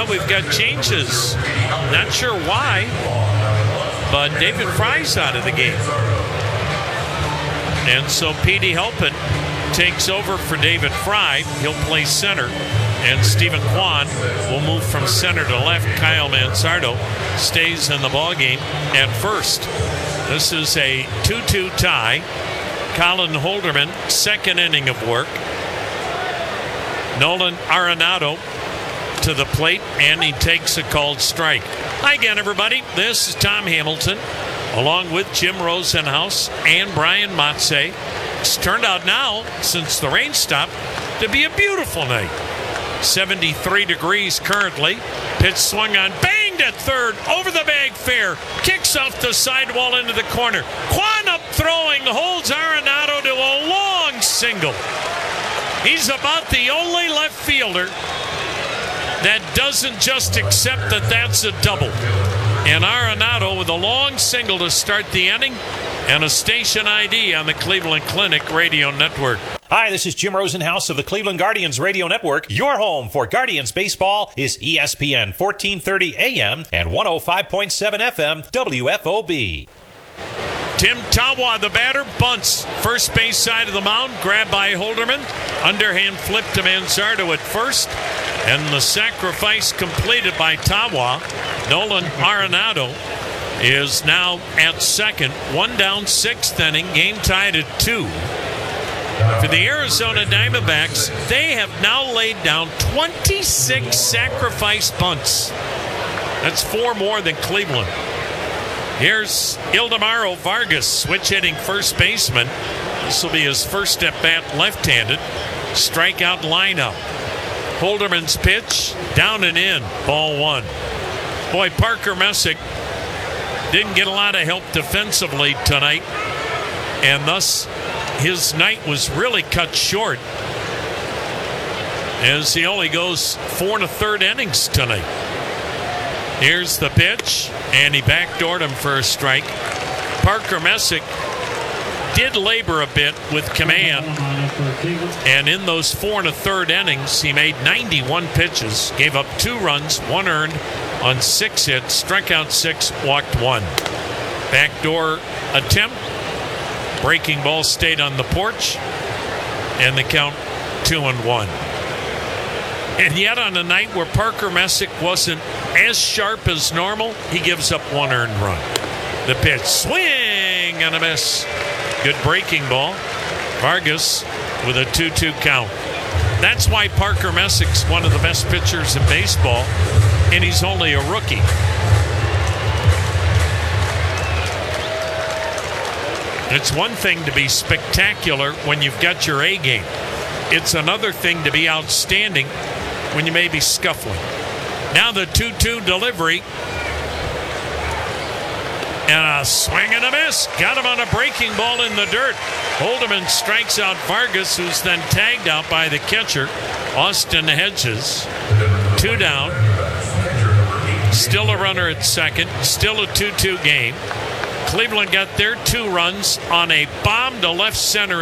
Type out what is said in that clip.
Well, we've got changes. Not sure why, but David Fry's out of the game. And so Petey Halpin takes over for David Fry. He'll play center. And Stephen Kwan will move from center to left. Kyle Mansardo stays in the ballgame at first. This is a 2-2 tie. Colin Holderman, second inning of work. Nolan Arenado to the plate, and he takes a called strike. Hi again, everybody. This is Tom Hamilton, along with Jim Rosenhaus and Brian Motze. It's turned out now, since the rain stopped, to be a beautiful night. 73 degrees currently. Pitch swung on, banged at third, over the bag fair, kicks off the sidewall into the corner. Kwan up throwing, holds Arenado to a long single. He's about the only left fielder that doesn't just accept that that's a double. And Arenado with a long single to start the inning, and a station ID on the Cleveland Clinic Radio Network. Hi, this is Jim Rosenhaus of the Cleveland Guardians Radio Network. Your home for Guardians baseball is ESPN 1430 AM and 105.7 FM WFOB. Tim Tawa, the batter, bunts. First base side of the mound, grabbed by Holderman. Underhand flip to Mansardo at first. And the sacrifice completed by Tawa. Nolan Arenado is now at second. One down, sixth inning. Game tied at 2. For the Arizona Diamondbacks, they have now laid down 26 sacrifice bunts. That's 4 more than Cleveland. Here's Ildemaro Vargas, switch hitting first baseman. This will be his first at bat left-handed. Strikeout lineup. Holderman's pitch, down and in, ball 1. Boy, Parker Messick didn't get a lot of help defensively tonight, and thus his night was really cut short, as he only goes 4 1/3 innings tonight. Here's the pitch, and he backdoored him for a strike. Parker Messick did labor a bit with command, and in those 4 1/3 innings, he made 91 pitches, gave up 2 runs, 1 earned on 6 hits, struck out 6, walked 1. Backdoor attempt. Breaking ball stayed on the porch, and the count 2-1. And yet on a night where Parker Messick wasn't as sharp as normal, he gives up 1 earned run. The pitch, swing and a miss. Good breaking ball. Vargas with a 2-2 count. That's why Parker Messick's one of the best pitchers in baseball, and he's only a rookie. It's one thing to be spectacular when you've got your A game. It's another thing to be outstanding when you may be scuffling. Now the 2-2 delivery. And a swing and a miss. Got him on a breaking ball in the dirt. Holderman strikes out Vargas, who's then tagged out by the catcher, Austin Hedges. 2 down. Still a runner at second. Still a 2-2 game. Cleveland got their 2 runs on a bomb to left center